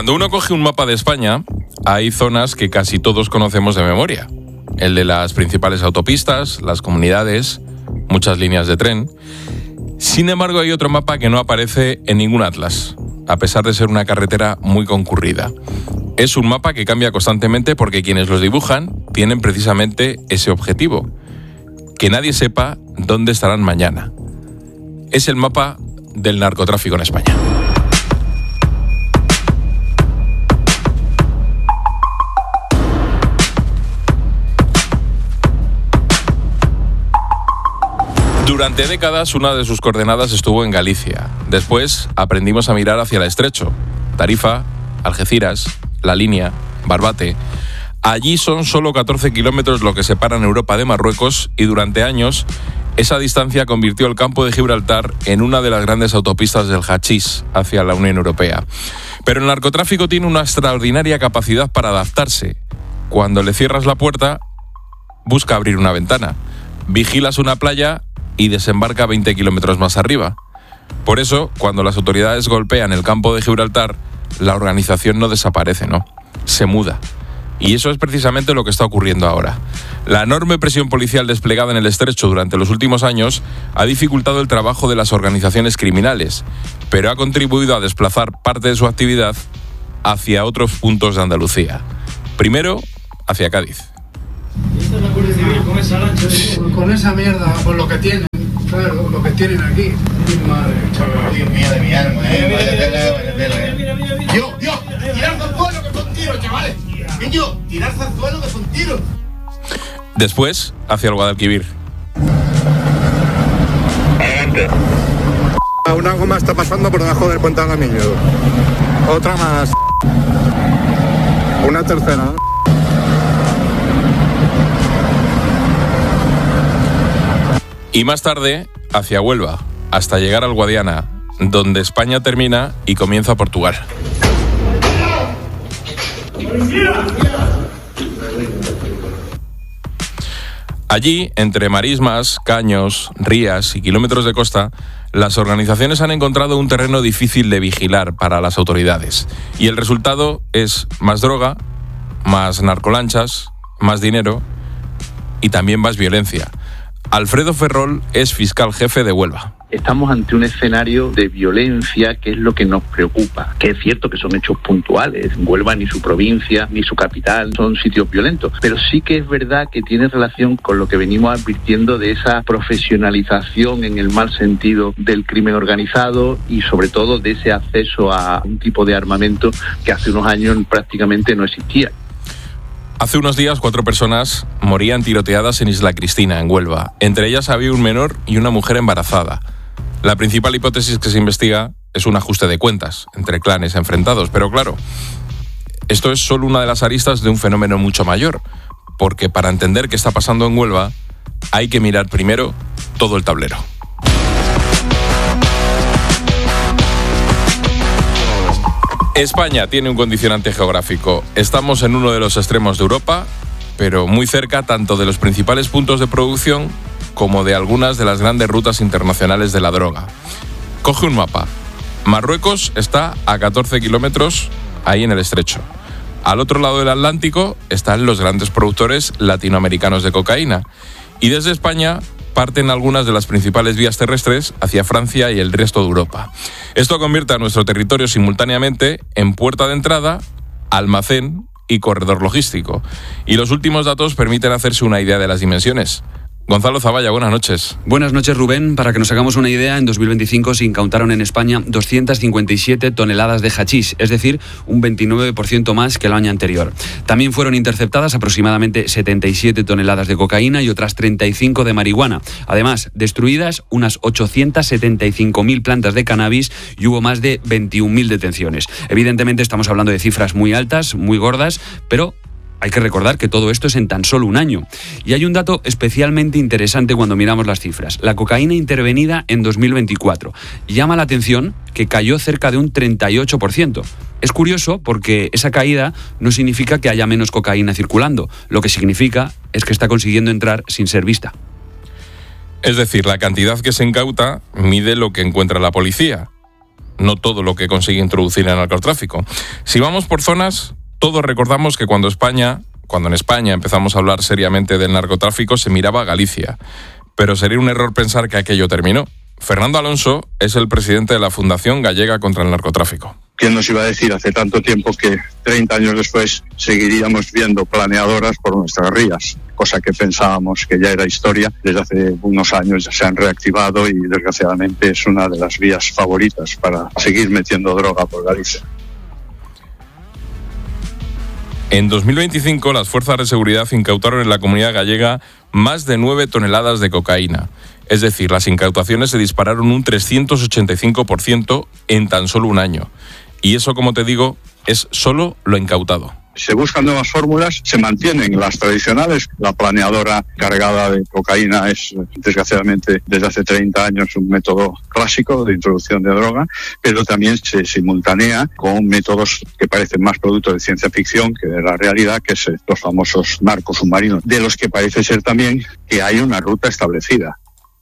Cuando uno coge un mapa de España, hay zonas que casi todos conocemos de memoria. El de las principales autopistas, las comunidades, muchas líneas de tren. Sin embargo, hay otro mapa que no aparece en ningún atlas, a pesar de ser una carretera muy concurrida. Es un mapa que cambia constantemente porque quienes los dibujan tienen precisamente ese objetivo: que nadie sepa dónde estarán mañana. Es el mapa del narcotráfico en España. Durante décadas, una de sus coordenadas estuvo en Galicia. Después aprendimos a mirar hacia el estrecho. Tarifa, Algeciras, La Línea, Barbate. Allí son solo 14 kilómetros lo que separan Europa de Marruecos y durante años esa distancia convirtió el campo de Gibraltar en una de las grandes autopistas del hachís hacia la Unión Europea. Pero el narcotráfico tiene una extraordinaria capacidad para adaptarse. Cuando le cierras la puerta, busca abrir una ventana. Vigilas una playa y desembarca 20 kilómetros más arriba. Por eso, cuando las autoridades golpean el campo de Gibraltar, la organización no desaparece, ¿no? Se muda. Y eso es precisamente lo que está ocurriendo ahora. La enorme presión policial desplegada en el estrecho durante los últimos años ha dificultado el trabajo de las organizaciones criminales, pero ha contribuido a desplazar parte de su actividad hacia otros puntos de Andalucía. Primero, hacia Cádiz. Esta es la Guardia Civil, con esa lancha. Con esa mierda, por lo que tienen, claro, lo que tienen aquí. Madre, chaval, Dios mío de mi alma, Mira. Dios, tirad al suelo que son tiros, chavales. Niño, tirad al suelo que son tiros. Después, hacia el Guadalquivir. Una goma está pasando por debajo del puente Alamillo. Otra más. Una tercera. Y más tarde, hacia Huelva, hasta llegar al Guadiana, donde España termina y comienza Portugal. Allí, entre marismas, caños, rías y kilómetros de costa, las organizaciones han encontrado un terreno difícil de vigilar para las autoridades. Y el resultado es más droga, más narcolanchas, más dinero y también más violencia. Alfredo Ferrol es fiscal jefe de Huelva. Estamos ante un escenario de violencia que es lo que nos preocupa, que es cierto que son hechos puntuales. Huelva ni su provincia ni su capital son sitios violentos, pero sí que es verdad que tiene relación con lo que venimos advirtiendo de esa profesionalización en el mal sentido del crimen organizado y sobre todo de ese acceso a un tipo de armamento que hace unos años prácticamente no existía. Hace unos días 4 personas morían tiroteadas en Isla Cristina, en Huelva. Entre ellas había un menor y una mujer embarazada. La principal hipótesis que se investiga es un ajuste de cuentas entre clanes enfrentados. Pero claro, esto es solo una de las aristas de un fenómeno mucho mayor. Porque para entender qué está pasando en Huelva, hay que mirar primero todo el tablero. España tiene un condicionante geográfico. Estamos en uno de los extremos de Europa, pero muy cerca tanto de los principales puntos de producción como de algunas de las grandes rutas internacionales de la droga. Coge un mapa. Marruecos está a 14 kilómetros ahí en el estrecho. Al otro lado del Atlántico están los grandes productores latinoamericanos de cocaína. Y desde España parten algunas de las principales vías terrestres hacia Francia y el resto de Europa. Esto convierte a nuestro territorio simultáneamente en puerta de entrada, almacén y corredor logístico. Y los últimos datos permiten hacerse una idea de las dimensiones. Gonzalo Zavalla, buenas noches. Buenas noches, Rubén. Para que nos hagamos una idea, en 2025 se incautaron en España 257 toneladas de hachís, es decir, un 29% más que el año anterior. También fueron interceptadas aproximadamente 77 toneladas de cocaína y otras 35 de marihuana. Además, destruidas unas 875.000 plantas de cannabis y hubo más de 21.000 detenciones. Evidentemente estamos hablando de cifras muy altas, muy gordas, pero hay que recordar que todo esto es en tan solo un año. Y hay un dato especialmente interesante cuando miramos las cifras. La cocaína intervenida en 2024. Llama la atención que cayó cerca de un 38%. Es curioso porque esa caída no significa que haya menos cocaína circulando. Lo que significa es que está consiguiendo entrar sin ser vista. Es decir, la cantidad que se incauta mide lo que encuentra la policía. no todo lo que consigue introducir el narcotráfico. Si vamos por zonas, todos recordamos que cuando en España empezamos a hablar seriamente del narcotráfico, se miraba a Galicia. Pero sería un error pensar que aquello terminó. Fernando Alonso es el presidente de la Fundación Gallega contra el Narcotráfico. ¿Quién nos iba a decir hace tanto tiempo que 30 años después seguiríamos viendo planeadoras por nuestras rías? Cosa que pensábamos que ya era historia. Desde hace unos años ya se han reactivado y desgraciadamente es una de las vías favoritas para seguir metiendo droga por Galicia. En 2025, las fuerzas de seguridad incautaron en la comunidad gallega más de 9 toneladas de cocaína. Es decir, las incautaciones se dispararon un 385% en tan solo un año. Y eso, como te digo, es solo lo incautado. Se buscan nuevas fórmulas, se mantienen las tradicionales. La planeadora cargada de cocaína es, desgraciadamente, desde hace 30 años un método clásico de introducción de droga, pero también se simultanea con métodos que parecen más producto de ciencia ficción que de la realidad, que es los famosos narcos submarinos, de los que parece ser también que hay una ruta establecida.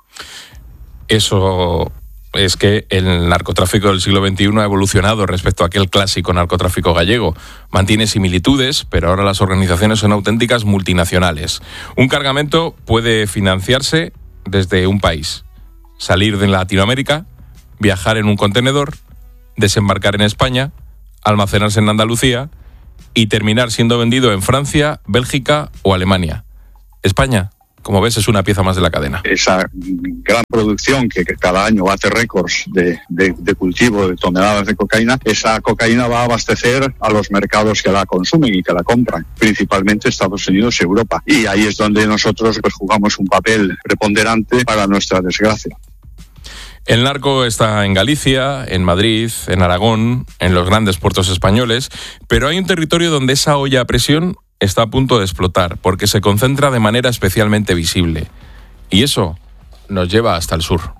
Eso es que el narcotráfico del siglo XXI ha evolucionado respecto a aquel clásico narcotráfico gallego. Mantiene similitudes, pero ahora las organizaciones son auténticas multinacionales. Un cargamento puede financiarse desde un país, salir de Latinoamérica, viajar en un contenedor, desembarcar en España, almacenarse en Andalucía y terminar siendo vendido en Francia, Bélgica o Alemania. España, como ves, es una pieza más de la cadena. Esa gran producción que cada año bate récords de cultivo de toneladas de cocaína, esa cocaína va a abastecer a los mercados que la consumen y que la compran, principalmente Estados Unidos y Europa. Y ahí es donde nosotros jugamos un papel preponderante para nuestra desgracia. El narco está en Galicia, en Madrid, en Aragón, en los grandes puertos españoles, pero hay un territorio donde esa olla a presión está a punto de explotar, porque se concentra de manera especialmente visible. Y eso nos lleva hasta el sur.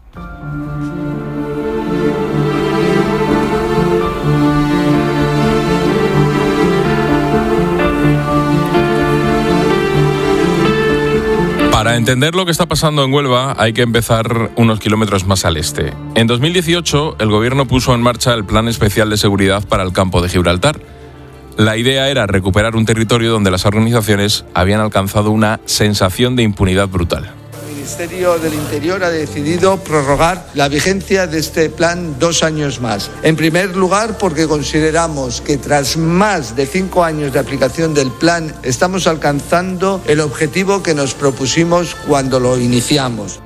Para entender lo que está pasando en Huelva hay que empezar unos kilómetros más al este. En 2018, el gobierno puso en marcha el Plan Especial de Seguridad para el Campo de Gibraltar. La idea era recuperar un territorio donde las organizaciones habían alcanzado una sensación de impunidad brutal. El Ministerio del Interior ha decidido prorrogar la vigencia de este plan 2 años más. En primer lugar, porque consideramos que tras más de 5 años de aplicación del plan, estamos alcanzando el objetivo que nos propusimos cuando lo iniciamos.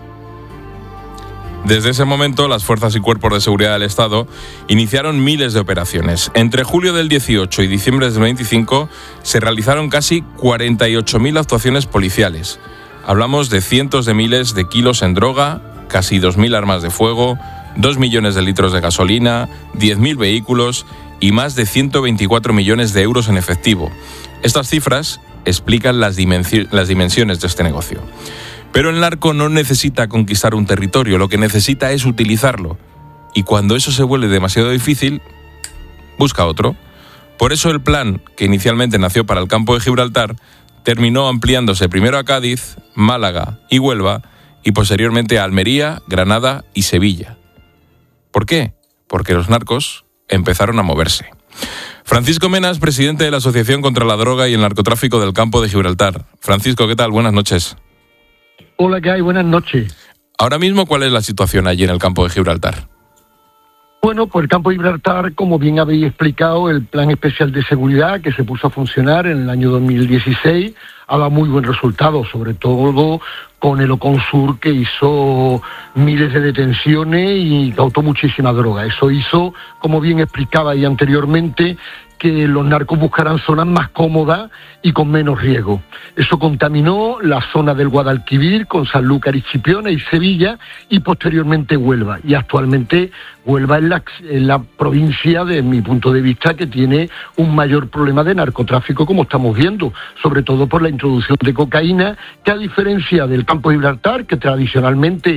Desde ese momento, las fuerzas y cuerpos de seguridad del Estado iniciaron miles de operaciones. Entre julio del 18 y diciembre del 25 se realizaron casi 48.000 actuaciones policiales. Hablamos de cientos de miles de kilos en droga, casi 2.000 armas de fuego, 2 millones de litros de gasolina, 10.000 vehículos y más de 124 millones de euros en efectivo. Estas cifras explican las dimensiones de este negocio. Pero el narco no necesita conquistar un territorio, lo que necesita es utilizarlo. Y cuando eso se vuelve demasiado difícil, busca otro. Por eso el plan, que inicialmente nació para el Campo de Gibraltar, terminó ampliándose primero a Cádiz, Málaga y Huelva, y posteriormente a Almería, Granada y Sevilla. ¿Por qué? Porque los narcos empezaron a moverse. Francisco Menas, presidente de la Asociación contra la Droga y el Narcotráfico del Campo de Gibraltar. Francisco, ¿qué tal? Buenas noches. Hola, ¿qué hay? Buenas noches. Ahora mismo, ¿cuál es la situación allí en el Campo de Gibraltar? Bueno, pues el Campo de Gibraltar, como bien habéis explicado, el Plan Especial de Seguridad que se puso a funcionar en el año 2016 ha dado muy buen resultado, sobre todo con el Oconsur, que hizo miles de detenciones y cautó muchísima droga. Eso hizo, como bien explicaba ahí anteriormente, que los narcos buscaran zonas más cómodas y con menos riesgo. Eso contaminó la zona del Guadalquivir con Sanlúcar y Chipiona y Sevilla y posteriormente Huelva. Y actualmente Huelva es la provincia, desde mi punto de vista, que tiene un mayor problema de narcotráfico, como estamos viendo, sobre todo por la introducción de cocaína, que a diferencia del Campo de Gibraltar, que tradicionalmente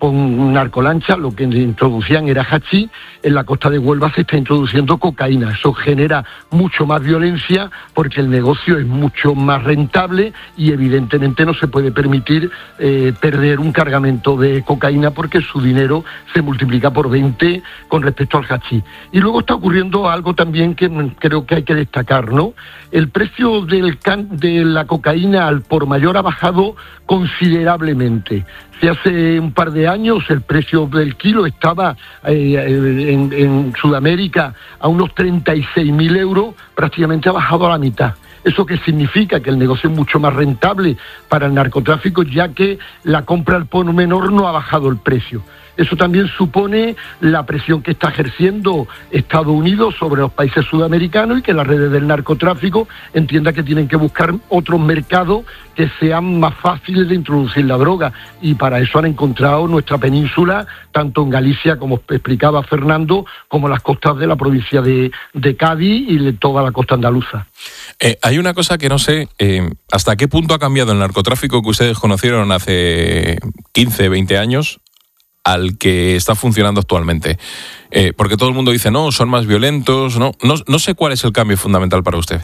con narcolancha, lo que introducían era hachís. En la costa de Huelva se está introduciendo cocaína. Eso genera mucho más violencia porque el negocio es mucho más rentable y evidentemente no se puede permitir perder un cargamento de cocaína porque su dinero se multiplica por 20 con respecto al hachís. Y luego está ocurriendo algo también que creo que hay que destacar, ¿no? El precio de la cocaína al por mayor ha bajado considerablemente. Si hace un par de años el precio del kilo estaba en Sudamérica a unos 36.000 euros, prácticamente ha bajado a la mitad. ¿Eso qué significa? Que el negocio es mucho más rentable para el narcotráfico, ya que la compra al por menor no ha bajado el precio. Eso también supone la presión que está ejerciendo Estados Unidos sobre los países sudamericanos y que las redes del narcotráfico entiendan que tienen que buscar otros mercados que sean más fáciles de introducir la droga. Y para eso han encontrado nuestra península, tanto en Galicia, como explicaba Fernando, como las costas de la provincia de Cádiz y de toda la costa andaluza. Hay una cosa que no sé, ¿hasta qué punto ha cambiado el narcotráfico que ustedes conocieron hace 15, 20 años al que está funcionando actualmente? Porque todo el mundo dice, no, son más violentos, no sé cuál es el cambio fundamental para usted.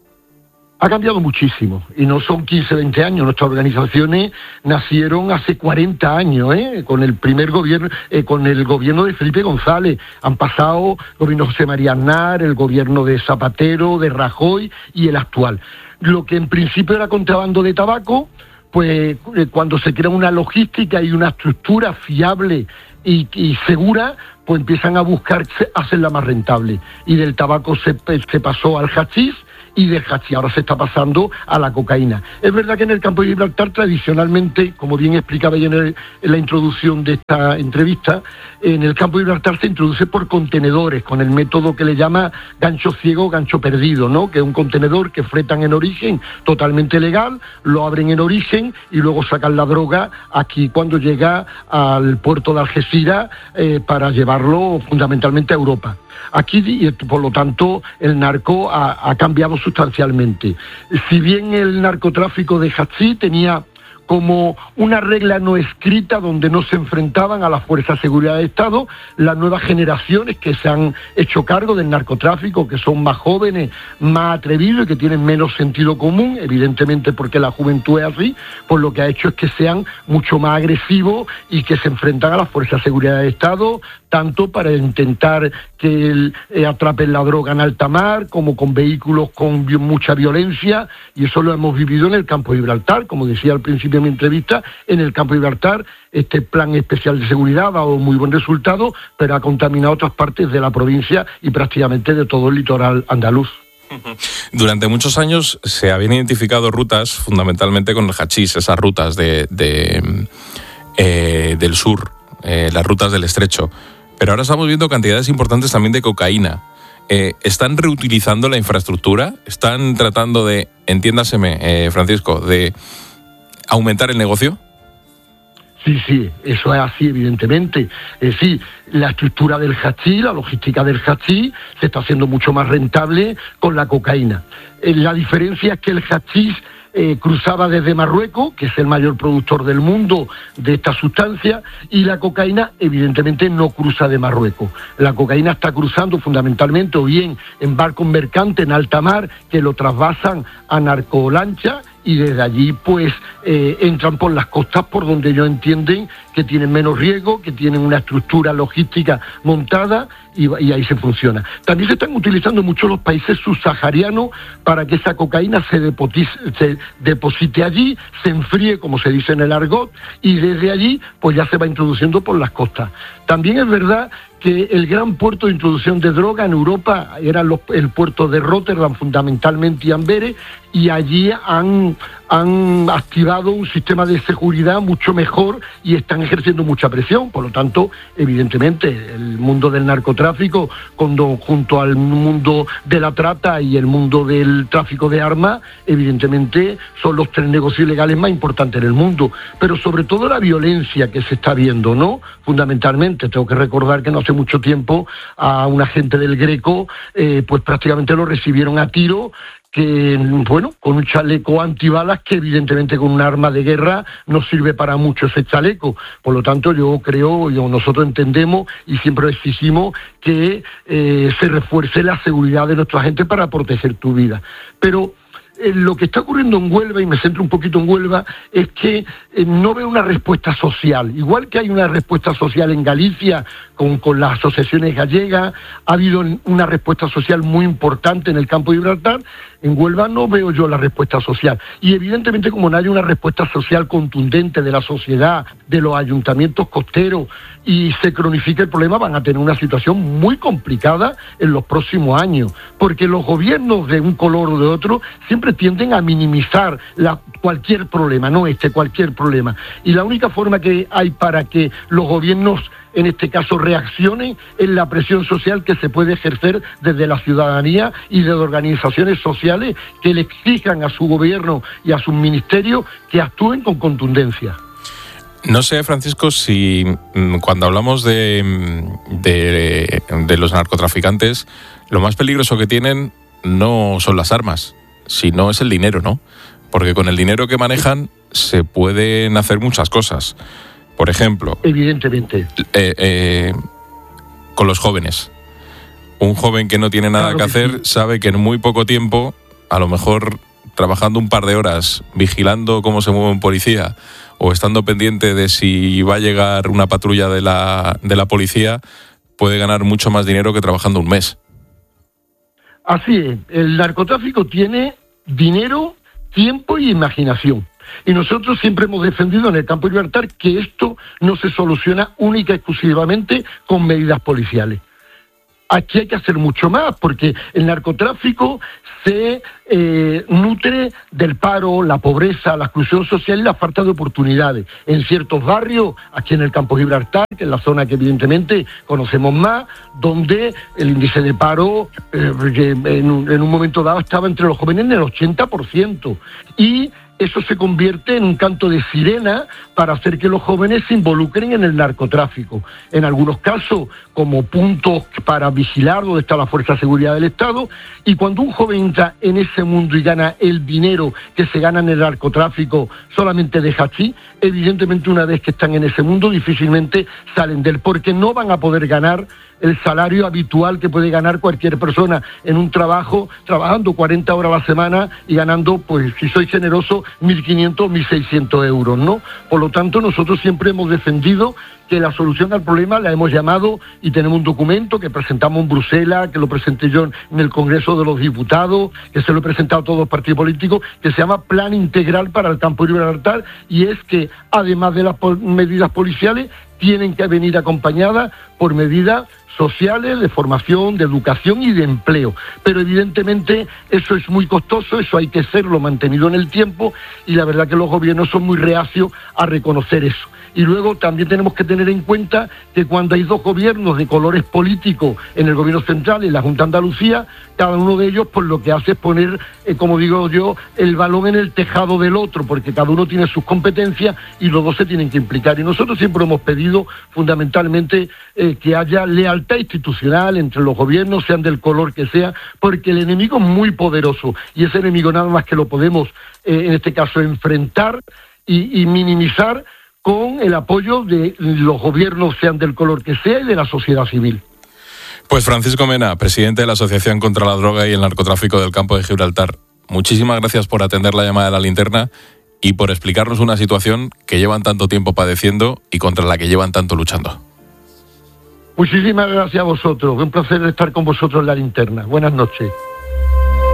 Ha cambiado muchísimo, y no son 15, 20 años. Nuestras organizaciones nacieron hace 40 años, con el primer gobierno, con el gobierno de Felipe González. Han pasado el gobierno de José María Aznar, el gobierno de Zapatero, de Rajoy y el actual. Lo que en principio era contrabando de tabaco, pues cuando se crea una logística y una estructura fiable y segura, pues empiezan a buscar hacerla más rentable. Y del tabaco se pasó al hachís, y del hachís ahora se está pasando a la cocaína. Es verdad que en el campo de Gibraltar tradicionalmente, como bien explicaba yo en la introducción de esta entrevista, en el campo de Gibraltar se introduce por contenedores, con el método que le llama gancho ciego, gancho perdido, ¿no? Que es un contenedor que fretan en origen totalmente legal, lo abren en origen y luego sacan la droga aquí cuando llega al puerto de Algeciras para llevarlo fundamentalmente a Europa. Aquí, por lo tanto, el narco ha cambiado sustancialmente. Si bien el narcotráfico de hachís tenía como una regla no escrita donde no se enfrentaban a las fuerzas de seguridad del Estado, las nuevas generaciones que se han hecho cargo del narcotráfico, que son más jóvenes, más atrevidos y que tienen menos sentido común, evidentemente porque la juventud es así, pues lo que ha hecho es que sean mucho más agresivos y que se enfrentan a las fuerzas de seguridad del Estado, tanto para intentar que atrapen la droga en alta mar, como con vehículos con mucha violencia, y eso lo hemos vivido en el campo de Gibraltar. Como decía al principio de mi entrevista, en el campo de Gibraltar este plan especial de seguridad ha dado muy buen resultado, pero ha contaminado otras partes de la provincia y prácticamente de todo el litoral andaluz. Durante muchos años se habían identificado rutas fundamentalmente con el hachís, esas rutas del sur, las rutas del estrecho. Pero ahora estamos viendo cantidades importantes también de cocaína. ¿Están reutilizando la infraestructura? ¿Están tratando de, entiéndaseme, Francisco, de aumentar el negocio? Sí, eso es así, evidentemente. Sí, la estructura del hachís, la logística del hachís se está haciendo mucho más rentable con la cocaína. La diferencia es que el hachís cruzaba desde Marruecos, que es el mayor productor del mundo de esta sustancia, y la cocaína evidentemente no cruza de Marruecos. La cocaína está cruzando fundamentalmente o bien en barcos mercantes en alta mar que lo trasvasan a narcolancha y desde allí pues entran por las costas por donde ellos entienden que tienen menos riesgo, que tienen una estructura logística montada y ahí se funciona. También se están utilizando mucho los países subsaharianos para que esa cocaína se deposite allí, se enfríe, como se dice en el argot, y desde allí pues ya se va introduciendo por las costas. También es verdad que el gran puerto de introducción de droga en Europa era el puerto de Rotterdam, fundamentalmente, y Amberes, y allí han activado un sistema de seguridad mucho mejor y están ejerciendo mucha presión. Por lo tanto, evidentemente, el mundo del narcotráfico, junto al mundo de la trata y el mundo del tráfico de armas, evidentemente son los tres negocios ilegales más importantes del mundo. Pero sobre todo la violencia que se está viendo, ¿no? Fundamentalmente, tengo que recordar que no hace mucho tiempo a un agente del Greco, pues prácticamente lo recibieron a tiro que, bueno, con un chaleco antibalas que evidentemente con un arma de guerra no sirve para mucho ese chaleco. Por lo tanto, nosotros entendemos y siempre exigimos que se refuerce la seguridad de nuestra gente para proteger tu vida. Pero lo que está ocurriendo en Huelva, y me centro un poquito en Huelva, es que no veo una respuesta social. Igual que hay una respuesta social en Galicia con las asociaciones gallegas, ha habido una respuesta social muy importante en el campo de Gibraltar. En Huelva no veo yo la respuesta social. Y evidentemente, como no hay una respuesta social contundente de la sociedad, de los ayuntamientos costeros, y se cronifica el problema, van a tener una situación muy complicada en los próximos años. Porque los gobiernos de un color o de otro siempre tienden a minimizar cualquier problema, cualquier problema. Y la única forma que hay para que los gobiernos, en este caso, reaccionen es la presión social que se puede ejercer desde la ciudadanía y desde organizaciones sociales que le exijan a su gobierno y a sus ministerios que actúen con contundencia. No sé, Francisco, si cuando hablamos de los narcotraficantes, lo más peligroso que tienen no son las armas, sino es el dinero, ¿no? Porque con el dinero que manejan se pueden hacer muchas cosas. Por ejemplo, evidentemente, con los jóvenes. Un joven que no tiene nada que hacer sabe que en muy poco tiempo, a lo mejor trabajando un par de horas, vigilando cómo se mueve un policía o estando pendiente de si va a llegar una patrulla de la policía, puede ganar mucho más dinero que trabajando un mes. Así es, el narcotráfico tiene dinero, tiempo y imaginación. Y nosotros siempre hemos defendido en el campo de Gibraltar que esto no se soluciona única y exclusivamente con medidas policiales. Aquí hay que hacer mucho más, porque el narcotráfico se nutre del paro, la pobreza, la exclusión social y la falta de oportunidades. En ciertos barrios, aquí en el campo de Gibraltar, que es la zona que evidentemente conocemos más, donde el índice de paro en un momento dado estaba entre los jóvenes en el 80%. Y eso se convierte en un canto de sirena para hacer que los jóvenes se involucren en el narcotráfico. En algunos casos, como puntos para vigilar donde está la Fuerza de Seguridad del Estado, y cuando un joven entra en ese mundo y gana el dinero que se gana en el narcotráfico solamente de hachís, evidentemente una vez que están en ese mundo difícilmente salen de él, porque no van a poder ganar el salario habitual que puede ganar cualquier persona en un trabajo, trabajando 40 horas a la semana y ganando, pues si soy generoso, 1.500 o 1.600 euros, ¿no? Por lo tanto, nosotros siempre hemos defendido que la solución al problema la hemos llamado, y tenemos un documento que presentamos en Bruselas, que lo presenté yo en el Congreso de los Diputados, que se lo he presentado a todos los partidos políticos, que se llama Plan Integral para el Campo de Gibraltar, y es que, además de las medidas policiales, tienen que venir acompañadas por medidas sociales, de formación, de educación y de empleo. Pero evidentemente eso es muy costoso, eso hay que serlo mantenido en el tiempo, y la verdad que los gobiernos son muy reacios a reconocer eso. Y luego también tenemos que tener en cuenta que cuando hay dos gobiernos de colores políticos en el gobierno central y en la Junta de Andalucía, cada uno de ellos pues lo que hace es poner, como digo yo, el balón en el tejado del otro, porque cada uno tiene sus competencias y los dos se tienen que implicar. Y nosotros siempre hemos pedido fundamentalmente que haya lealtad institucional entre los gobiernos, sean del color que sea, porque el enemigo es muy poderoso, y ese enemigo nada más que lo podemos, en este caso, enfrentar y minimizar con el apoyo de los gobiernos, sean del color que sea, y de la sociedad civil. Pues Francisco Mena, presidente de la Asociación contra la Droga y el Narcotráfico del Campo de Gibraltar, muchísimas gracias por atender la llamada de La Linterna y por explicarnos una situación que llevan tanto tiempo padeciendo y contra la que llevan tanto luchando. Muchísimas gracias a vosotros, un placer estar con vosotros en La Linterna. Buenas noches.